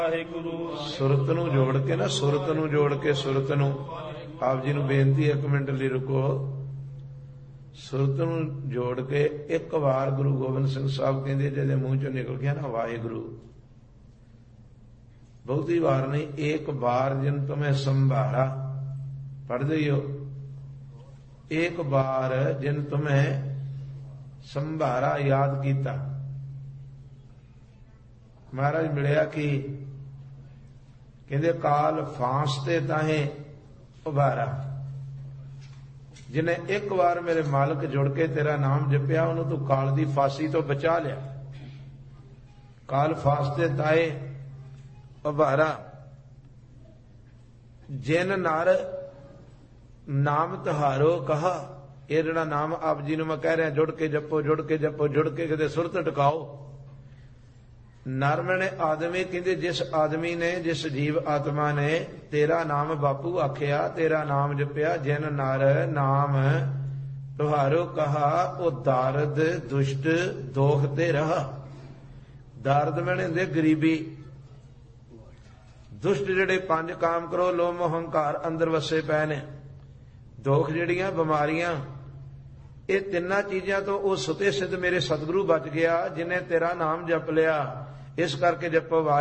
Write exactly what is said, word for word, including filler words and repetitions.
ਵਾਹਿਗੁਰੂ। ਸੁਰਤ ਨੂੰ ਜੋੜ ਕੇ ਨਾ, ਸੁਰਤ ਨੂੰ ਜੋੜ ਕੇ, ਸੁਰਤ ਨੂੰ ਆਪ ਜੀ ਨੂੰ ਬੇਨਤੀ ਇੱਕ ਮਿੰਟ ਲਈ ਰੁਕੋ। ਸੁਰਤ ਨੂੰ ਜੋੜ ਕੇ ਇੱਕ ਵਾਰ ਗੁਰੂ ਗੋਬਿੰਦ ਸਿੰਘ ਸਾਹਿਬ ਕਹਿੰਦੇ ਜਿਹਦੇ ਮੂੰਹ ਚੋਂ ਨਿਕਲ ਗਿਆ ਨਾ ਵਾਹਿਗੁਰੂ, ਬਹੁਤੀ ਵਾਰ ਨਹੀਂ, ਇੱਕ ਬਾਰ ਜਿਨ ਤੁਮੇ ਸੰਭਾਰਾ, ਪੜ੍ਹਦੇ ਹੋ, ਇੱਕ ਬਾਰ ਜਿਨ ਤੁਮੇ ਸੰਭਾਰਾ ਯਾਦ ਕੀਤਾ। ਮਹਾਰਾਜ ਮਿਲਿਆ ਕਿ ਕਹਿੰਦੇ ਕਾਲ ਫਾਂਸ ਤੇ ਤਾਹੇ ਉਭਾਰਾ, ਜਿਹਨੇ ਇੱਕ ਵਾਰ ਮੇਰੇ ਮਾਲਕ ਜੁੜ ਕੇ ਤੇਰਾ ਨਾਮ ਜਪਿਆ ਉਹਨੂੰ ਤੂੰ ਕਾਲ ਦੀ ਫਾਂਸੀ ਤੋਂ ਬਚਾ ਲਿਆ। ਕਾਲ ਫਾਂਸ ਤੇ ਤਾਏ ਉਭਾਰਾ, ਜਿਨ ਨਰ ਨਾਮ ਤੁਹਾਰੋ ਕਹਾ। ਇਹ ਜਿਹੜਾ ਨਾਮ ਆਪ ਜੀ ਨੂੰ ਮੈਂ ਕਹਿ ਰਿਹਾ ਜੁੜ ਕੇ ਜਪੋ, ਜੁੜ ਕੇ ਜਪੋ, ਜੁੜ ਕੇ ਕਿਤੇ ਸੁਰਤ ਟਿਕਾਓ। ਨਰ ਮੈਨੇ ਆਦਮੀ, ਕਹਿੰਦੇ ਜਿਸ ਆਦਮੀ ਨੇ, ਜਿਸ ਜੀਵ ਆਤਮਾ ਨੇ ਤੇਰਾ ਨਾਮ ਬਾਪੂ ਆਖਿਆ, ਤੇਰਾ ਨਾਮ ਜਪਿਆ, ਜਿਨ ਨਰ ਨਾਮ ਤੁਹਾਰੋ ਕਹਾ, ਉਹ ਦਾਰਦ ਦੁਸ਼ਟ ਦੋਖ ਤੇ ਰਹਾ। ਦਾਰਦ ਮੈਨੇ ਹੁੰਦੇ ਗਰੀਬੀ, ਦੁਸ਼ਟ ਜਿਹੜੇ ਪੰਜ ਕਾਮ ਕਰੋ ਲੋਭ ਮੋਹ ਹੰਕਾਰ ਅੰਦਰ ਵਸੇ ਪਏ ਨੇ, ਦੋਖ ਜਿਹੜੀਆਂ ਬਿਮਾਰੀਆਂ, ਇਹ ਤਿੰਨਾਂ ਚੀਜ਼ਾਂ ਤੋਂ ਉਹ ਸੁਤੇ ਸਿੱਧ ਮੇਰੇ ਸਤਿਗੁਰੂ ਬਚ ਗਿਆ ਜਿਨੇ ਤੇਰਾ ਨਾਮ ਜਪ ਲਿਆ। ਇਸ ਕਰਕੇ ਜਪੋ ਵਾਹਿਗੁਰੂ।